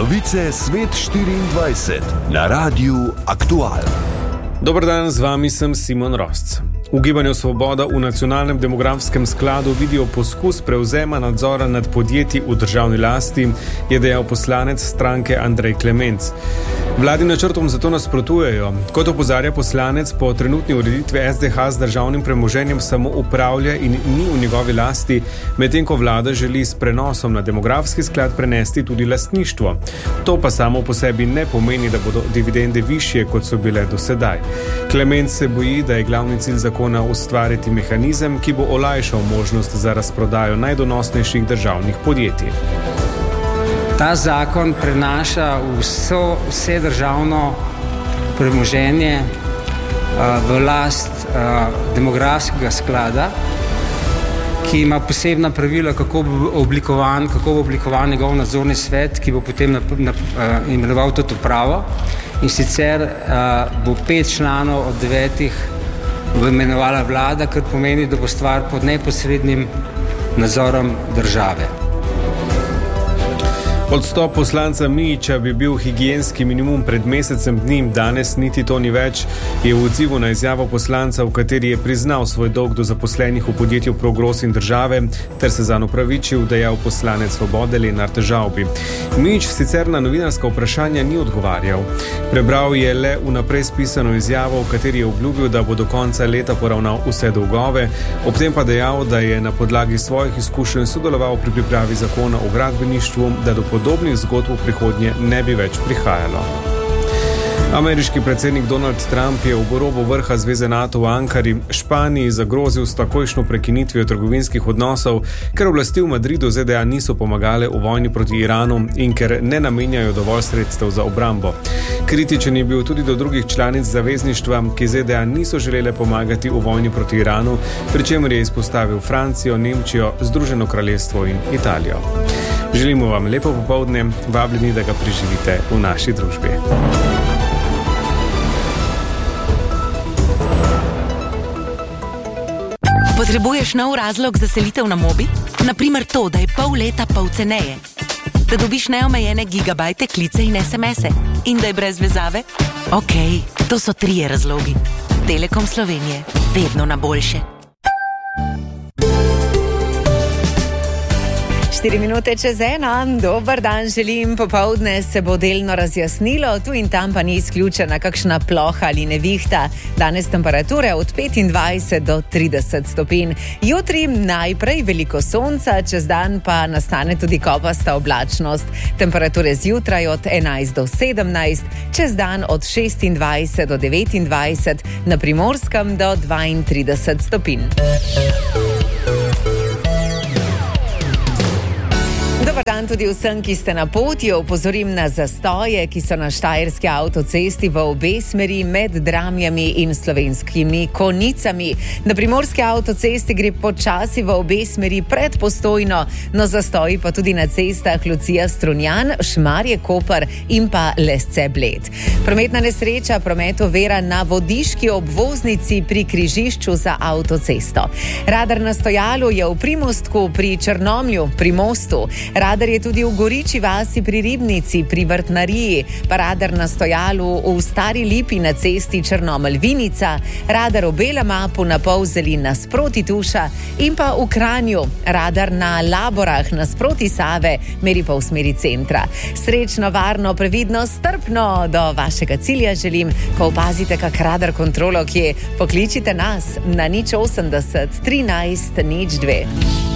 Novice Svet 24 na Radiu Aktual. Dober dan, z vami sem Simon Rosc. V Gibanju Svoboda v Nacionalnem demografskem skladu vidijo poskus prevzema nadzora nad podjetji v državni lasti, je dejal poslanec stranke Andrej Klemenc. Vladi načrtom zato nasprotujejo. Kot opozarja poslanec, po trenutni ureditvi SDH z državnim premoženjem samo upravlja in ni v njegovi lasti, medtem ko vlada želi s prenosom na demografski sklad prenesti tudi lastništvo. To pa samo po sebi ne pomeni, da bodo dividende višje, kot so bile do sedaj. Klemenc se boji, da je glavni cilj zakona ustvariti mehanizem, ki bo olajšal možnost za razprodajo najdonosnejših državnih podjetij. Ta zakon prenaša vse državno premoženje v last demografskega sklada, ki ima posebna pravila, kako bo oblikovan njegov nadzorni svet, ki bo potem imenoval tudi upravo. In sicer bo 5 članov od 9 imenovala vlada, kar pomeni, da bo stvar pod neposrednim nadzorom države. Odstop poslanca Mijića bi bil higienski minimum pred mesecem dni, danes niti to ni več, je v odzivu na izjavo poslanca, v kateri je priznal svoj dolg do zaposlenih v podjetju Progros in države, ter se zanj opravičil, dejal poslanec Svobode Lenart Žavbi. Mijić sicer na novinarska vprašanja ni odgovarjal. Prebral je le vnaprej spisano izjavo, v kateri je obljubil, da bo do konca leta poravnal vse dolgove, ob tem pa dejal, da je na podlagi svojih izkušenj sodeloval pri pripravi zakona o gradbeništvu, da do podobnih zgodb v prihodnje ne bi več prihajalo. Ameriški predsednik Donald Trump je v robu vrha zveze NATO v Ankari Španiji zagrozil s takojšnjo prekinitvijo trgovinskih odnosov, ker oblasti v Madridu ZDA niso pomagale v vojni proti Iranu in ker ne namenjajo dovolj sredstev za obrambo. Kritičen je bil tudi do drugih članic zavezništva, ki ZDA niso želele pomagati v vojni proti Iranu, pri čemer je izpostavil Francijo, Nemčijo, Združeno kraljestvo in Italijo. Želimo vam lepo popoldne, vabljeni, da ga preživite v naši družbi. Potrebuješ nov razlog za selitev na Mobi? Naprimer to, da je pol leta pol ceneje. Da dobiš neomejene gigabajte, klice in SMS-e. In da je brez vezave? Okej, to so 3 razlogi. Telekom Slovenije. Vedno na boljše. 4 minute čez 1, dober dan želim, popoldne se bo delno razjasnilo, tu in tam pa ni izključena kakšna ploha ali nevihta. Danes temperature od 25 do 30 stopinj. Jutri najprej veliko sonca, čez dan pa nastane tudi kopasta oblačnost. Temperature zjutraj od 11 do 17, čez dan od 26 do 29, na Primorskem do 32 stopinj. Dobar dan tudi vsem, ki ste na poti. Opozorim na zastoje, ki so na Štajerski avtocesti v obe smeri med Dramljami in Slovenskimi Konjicami. Na Primorski avtocesti gre počasi v obe smeri pred Postojno, no zastoji pa tudi na cestah Lucija Strunjan, Šmarje Koper in pa Lesce Bled. Prometna nesreča, promet ovira na Vodiški obvoznici pri križišču za avtocesto. Radar na stojalu je v Primostku pri Črnomlju, pri mostu. Radar je tudi v Goriči vasi pri Ribnici, pri Vrtnariji, pa radar na stojalu v Stari Lipi na cesti Črnomelj-Vinica, radar v Belemapu na Polzeli nasproti Tuša in pa v Kranju radar na Laborah nasproti Save, meri pa v smeri centra. Srečno, varno, previdno, strpno do vašega cilja želim. Ko opazite kak radar kontrolo, kje pokličite nas na 080 13 02.